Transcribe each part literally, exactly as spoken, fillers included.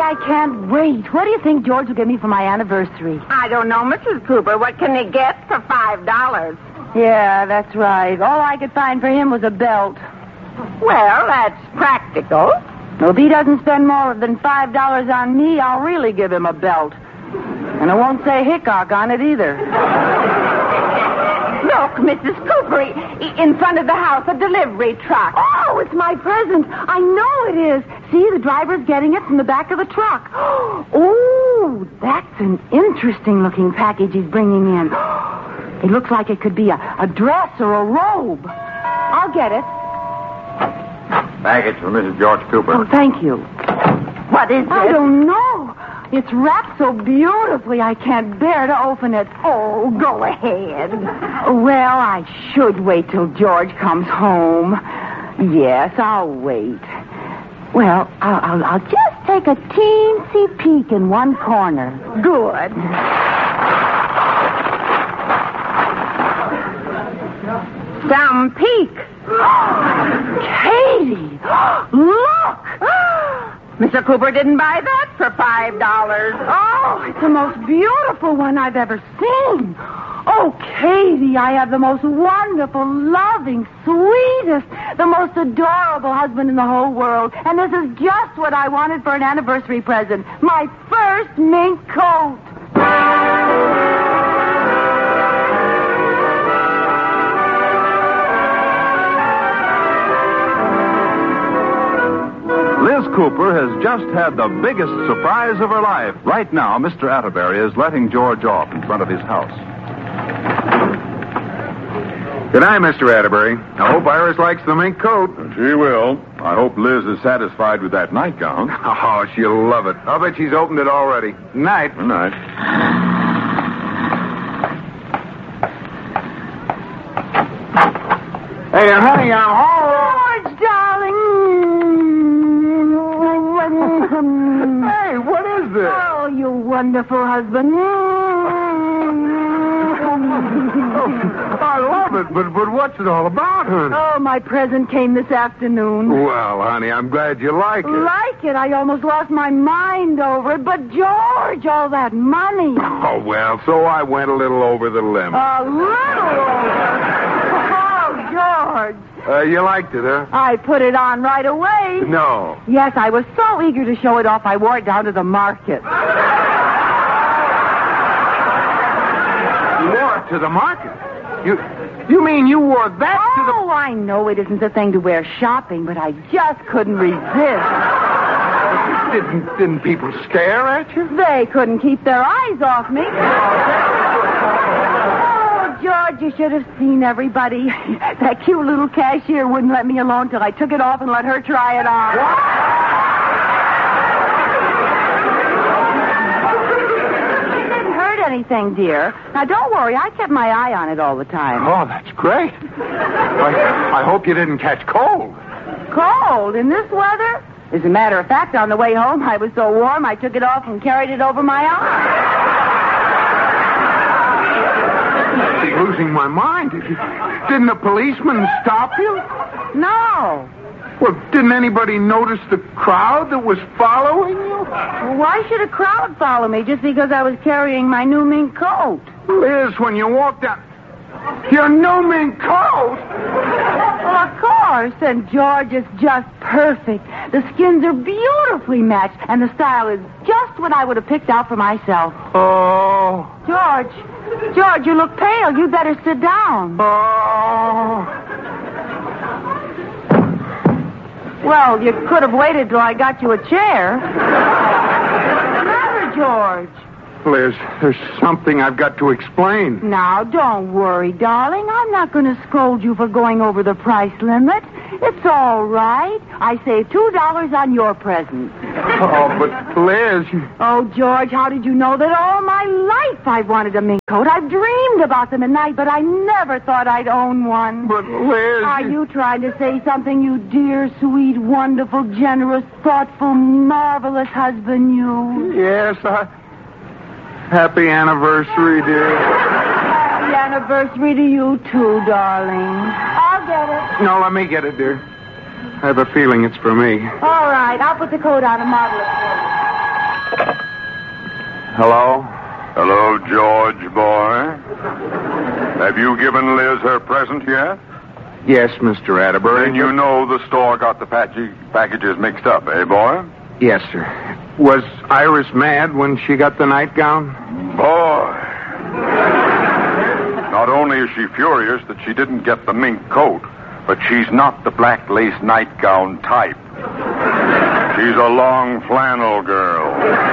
I can't wait. What do you think George will give me for my anniversary? I don't know, Missus Cooper. What can he get for five dollars? Yeah, that's right. All I could find for him was a belt. Well, that's practical. Well, if he doesn't spend more than five dollars on me, I'll really give him a belt. And I won't say Hickok on it either. Look, Missus Cooper, in front of the house, a delivery truck. Oh, it's my present. I know it is. See, the driver's getting it from the back of the truck. Oh, that's an interesting-looking package he's bringing in. It looks like it could be a, a dress or a robe. I'll get it. Package for Missus George Cooper. Oh, thank you. What is it? I don't know. It's wrapped so beautifully I can't bear to open it. Oh, go ahead. Well, I should wait till George comes home. Yes, I'll wait. Well, I'll, I'll, I'll just take a teensy peek in one corner. Good. Some peek. Katie! Look! Mister Cooper didn't buy that for five dollars. Oh, it's the most beautiful one I've ever seen. Oh, Katie, I have the most wonderful, loving, sweetest, the most adorable husband in the whole world. And this is just what I wanted for an anniversary present. My first mink coat. Liz Cooper has just had the biggest surprise of her life. Right now, Mister Atterbury is letting George off in front of his house. Good night, Mister Atterbury. I hope Iris likes the mink coat. She will. I hope Liz is satisfied with that nightgown. Oh, she'll love it. I'll bet she's opened it already. Night. Good night. Hey, honey, I'm home. George, darling. Hey, what is this? Oh, you wonderful husband. I love it, but but what's it all about, honey? Oh, my present came this afternoon. Well, honey, I'm glad you like it. Like it? I almost lost my mind over it. But, George, all that money. Oh, well, so I went a little over the limit. A little over. Oh, George. Uh, you liked it, huh? I put it on right away. No. Yes, I was so eager to show it off, I wore it down to the market. You wore it to the market? You you mean you wore that to the... Oh, I know it isn't the thing to wear shopping, but I just couldn't resist. Didn't, didn't people stare at you? They couldn't keep their eyes off me. Oh, George, you should have seen everybody. That cute little cashier wouldn't let me alone till I took it off and let her try it on. Anything, dear. Now, don't worry. I kept my eye on it all the time. Oh, that's great. I, I hope you didn't catch cold. Cold? In this weather? As a matter of fact, on the way home, I was so warm, I took it off and carried it over my arm. I'm losing my mind. Didn't a policeman stop you? No. Well, didn't anybody notice the crowd that was following you? Why should a crowd follow me just because I was carrying my new mink coat? Liz, when you walked down... Your new mink coat? Well, of course. And George is just perfect. The skins are beautifully matched, and the style is just what I would have picked out for myself. Oh. George, George, you look pale. You'd better sit down. Oh. Well, you could have waited till I got you a chair. What's the matter, George? Liz, there's something I've got to explain. Now, don't worry, darling. I'm not going to scold you for going over the price limit. It's all right. I saved two dollars on your present. Oh, but Liz... Oh, George, how did you know that all my life I've wanted a mink coat? I've dreamed about them at night, but I never thought I'd own one. But, Liz... Are you trying to say something, you dear, sweet, wonderful, generous, thoughtful, marvelous husband, you? Yes, I... Happy anniversary, dear. Happy anniversary to you, too, darling. I'll get it. No, let me get it, dear. I have a feeling it's for me. All right, I'll put the coat on and model it for you. Hello? Hello, George, boy. Have you given Liz her present yet? Yes, Mister Atterbury. Then you know the store got the pack- packages mixed up, eh, boy? Yes, sir. Was Iris mad when she got the nightgown? Boy. Not only is she furious that she didn't get the mink coat, but she's not the black lace nightgown type. She's a long flannel girl.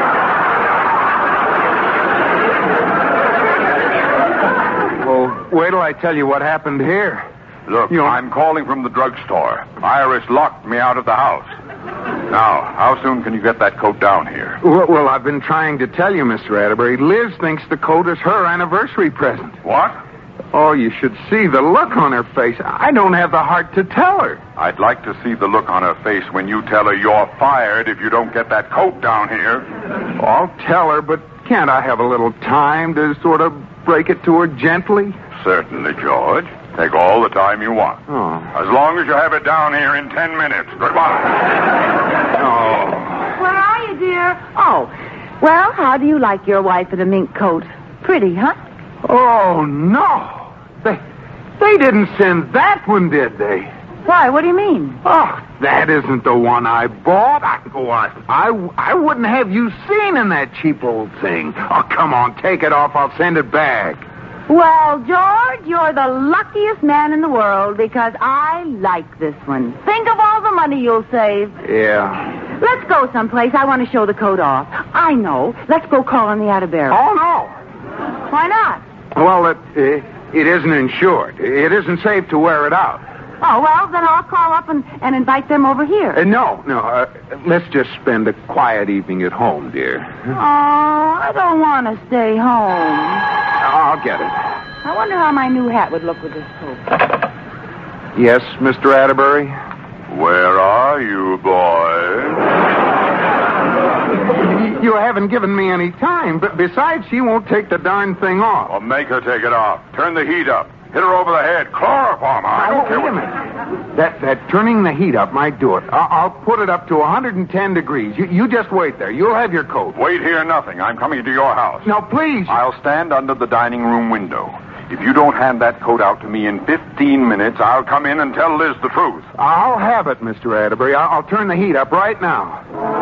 Well, wait till I tell you what happened here. Look, You know- I'm calling from the drugstore. Iris locked me out of the house. Now, how soon can you get that coat down here? Well, well, I've been trying to tell you, Mister Atterbury. Liz thinks the coat is her anniversary present. What? Oh, you should see the look on her face. I don't have the heart to tell her. I'd like to see the look on her face when you tell her you're fired if you don't get that coat down here. I'll tell her, but can't I have a little time to sort of break it to her gently? Certainly, George. Take all the time you want. Oh. As long as you have it down here in ten minutes. Goodbye. Oh. Where are you, dear? Oh, well, how do you like your wife in a mink coat? Pretty, huh? Oh, no. They, they didn't send that one, did they? Why, what do you mean? Oh, that isn't the one I bought. I, oh, I, I, I wouldn't have you seen in that cheap old thing. Oh, come on, take it off. I'll send it back. Well, George, you're the luckiest man in the world because I like this one. Think of all the money you'll save. Yeah. Let's go someplace. I want to show the coat off. I know. Let's go call on the Atterbury. Oh, no. Why not? Well, it, it, it isn't insured. It isn't safe to wear it out. Oh, well, then I'll call up and, and invite them over here. Uh, no, no. Uh, let's just spend a quiet evening at home, dear. Oh, I don't want to stay home. I'll get it. I wonder how my new hat would look with this coat. Yes, Mister Atterbury? Where are you, boy? You haven't given me any time, but besides, she won't take the darn thing off. Well, make her take it off. Turn the heat up. Hit her over the head. Chloroform. I don't Oh, care wait a what... minute. That, that turning the heat up might do it. I'll, I'll put it up to one hundred ten degrees. You, you just wait there. You'll have your coat. Wait here, nothing. I'm coming to your house. Now, please. I'll stand under the dining room window. If you don't hand that coat out to me in fifteen minutes, I'll come in and tell Liz the truth. I'll have it, Mister Atterbury. I'll, I'll turn the heat up right now.